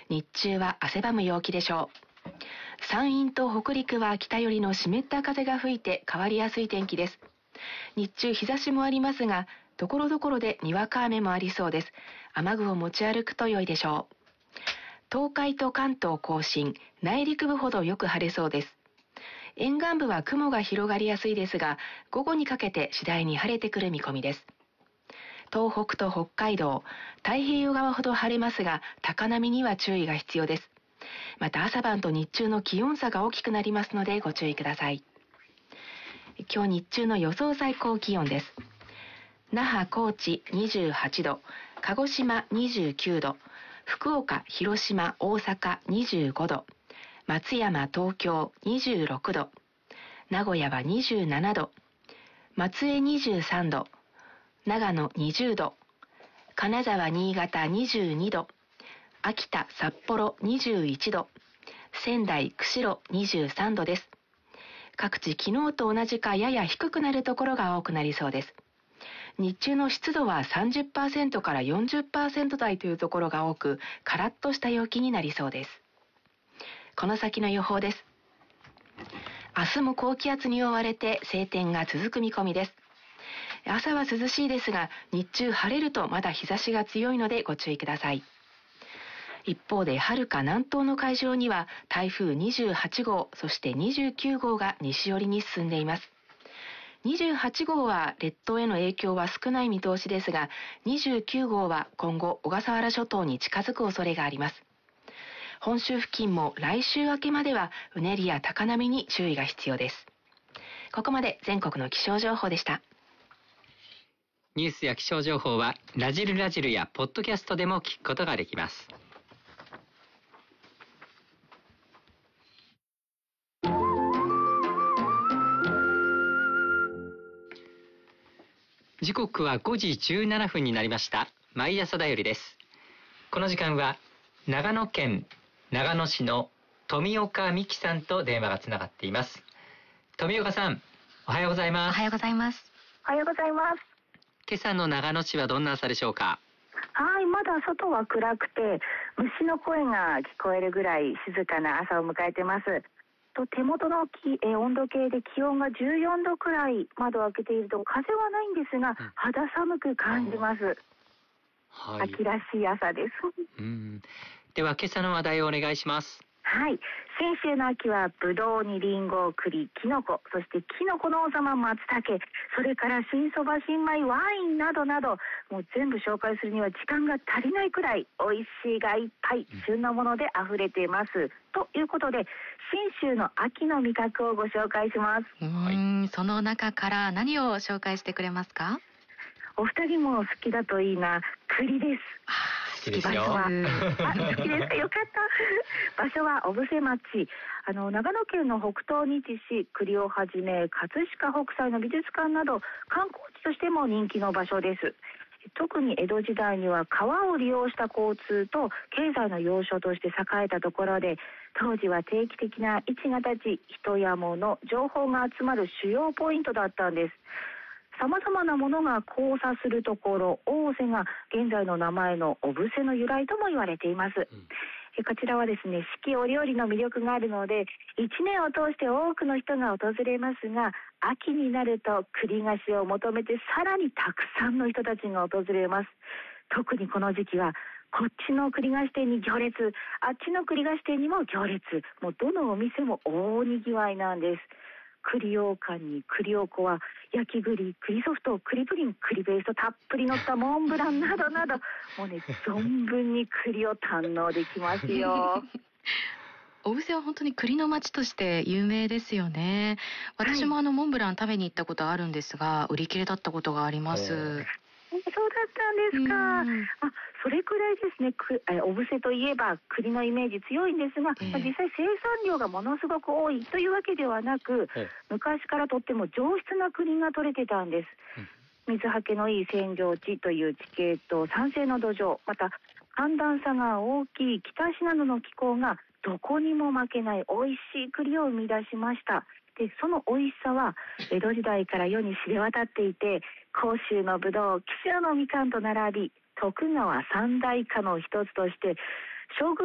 日中は汗ばむ陽気でしょう。山陰と北陸は北寄りの湿った風が吹いて変わりやすい天気です。日中日差しもありますが、ところどころでにわか雨もありそうです。雨具を持ち歩くと良いでしょう。東海と関東甲信、内陸部ほどよく晴れそうです。沿岸部は雲が広がりやすいですが、午後にかけて次第に晴れてくる見込みです。東北と北海道、太平洋側ほど晴れますが、高波には注意が必要です。また朝晩と日中の気温差が大きくなりますのでご注意ください。今日日中の予想最高気温です。那覇、高知28度、鹿児島29度、福岡、広島、大阪25度、松山、東京26度、名古屋は27度、松江23度、長野20度、金沢、新潟22度、秋田、札幌21度、仙台、釧路23度です。各地昨日と同じかやや低くなるところが多くなりそうです。日中の湿度は 30% から 40% 台というところが多く、カラッとした陽気になりそうです。この先の予報です。明日も高気圧に覆われて晴天が続く見込みです。朝は涼しいですが、日中晴れるとまだ日差しが強いのでご注意ください。一方で遥か南東の海上には台風28号、そして29号が西寄りに進んでいます。28号は列島への影響は少ない見通しですが、29号は今後小笠原諸島に近づく恐れがあります。本州付近も来週明けまではうねりや高波に注意が必要です。ここまで全国の気象情報でした。 ニュースや気象情報はラジルラジルやポッドキャストでも聞くことができます。時刻は5時17分になりました。毎朝だよりです。この時間は長野県長野市の富岡美希さんと電話がつながっています。富岡さん、おはようございます。 おはようございます。 おはようございます。 今朝の長野市はどんな朝でしょうか？ はい、まだ外は暗くて虫の声が聞こえるぐらい静かな朝を迎えてます。手元の温度計で気温が14度くらい、窓を開けていると風はないんですが、肌寒く感じます。はい、秋らしい朝です。 では今朝の話題をお願いします。 はい、先週の秋はブドウにリンゴ、栗、キノコ、そしてキノコの王様松茸、それから新そば、新米、ワインなどなど、もう全部紹介するには時間が足りないくらい美味しいがいっぱい、旬のもので溢れています。ということで、信州の秋の味覚をご紹介します。 その中から何を紹介してくれますか？ お二人も好きだといいな、栗です。 好きですよ。 好きですか、よかった。場所は小布施町、長野県の北東に位置し、栗をはじめ葛飾北斎の美術館など観光地としても人気の場所です。特に江戸時代には川を利用した交通と経済の要所として栄えたところで、当時は定期的な市が立ち、人や物、情報が集まる主要ポイントだったんです。様々なものが交差するところ、大瀬が現在の名前の小布施の由来とも言われています。こちらはですね、四季折々の魅力があるので、1年を通して多くの人が訪れますが、秋になると栗菓子を求めてさらにたくさんの人たちが訪れます。特にこの時期はこっちの栗菓子店に行列、あっちの栗菓子店にも行列、もうどのお店も大にぎわいなんです。栗羊羹に栗おこわ、焼き栗、栗ソフト、栗プリン、栗ペーストたっぷり乗ったモンブランなどなど、もうね、存分に栗を堪能できますよ。 小布施は本当に栗の町として有名ですよね。私もモンブラン食べに行ったことあるんですが、売り切れだったことがあります。 そうだったんですか。それくらいですね、小布施といえば栗のイメージ強いんですが、実際生産量がものすごく多いというわけではなく、昔からとっても上質な栗が取れてたんです。水はけのいい扇状地という地形と酸性の土壌、また寒暖差が大きい北信濃の気候がどこにも負けない美味しい栗を生み出しました。で、その美味しさは江戸時代から世に知れ渡っていて、甲州のぶどう、紀州のみかんと並び、徳川三大家の一つとして将軍